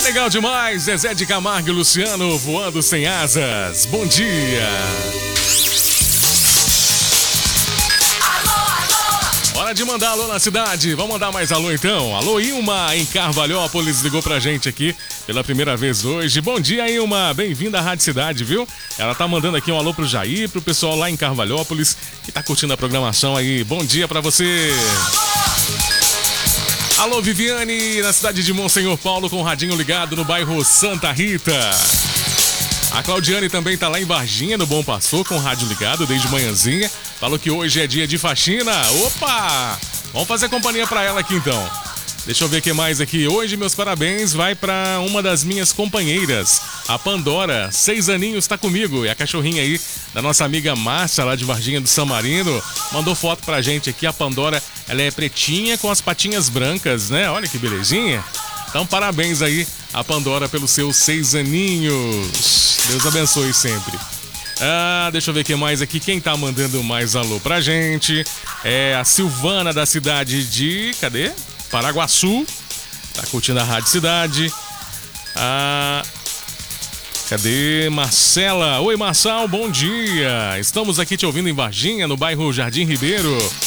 Legal demais, Zezé de Camargo e Luciano voando sem asas. Bom dia. Hora de mandar alô na cidade. Vamos mandar mais alô então. Alô, Ilma, em Carvalhópolis, ligou pra gente aqui pela primeira vez hoje. Bom dia, Ilma. Bem-vinda à Rádio Cidade, viu? Ela tá mandando aqui um alô pro Jair, pro pessoal lá em Carvalhópolis que tá curtindo a programação aí. Bom dia pra você. Alô, Viviane, na cidade de Monsenhor Paulo, com o radinho ligado no bairro Santa Rita. A Claudiane também tá lá em Varginha, no Bom Pastor, com o rádio ligado desde manhãzinha. Falou que hoje é dia de faxina. Opa! Vamos fazer companhia pra ela aqui então. Deixa eu ver o que mais aqui. Hoje meus parabéns vai pra uma das minhas companheiras, a Pandora, 6 aninhos, tá comigo. E a cachorrinha aí da nossa amiga Márcia, lá de Varginha do San Marino, mandou foto pra gente aqui. A Pandora, ela é pretinha com as patinhas brancas, né? Olha que belezinha. Então parabéns aí a Pandora pelos seus 6 aninhos. Deus abençoe sempre. Deixa eu ver o que mais aqui. Quem tá mandando mais alô pra gente é a Silvana, da cidade de... Cadê? Paraguaçu. Tá curtindo a Rádio Cidade. Cadê? Marcela. Oi, Marçal, bom dia. Estamos aqui te ouvindo em Varginha, no bairro Jardim Ribeiro.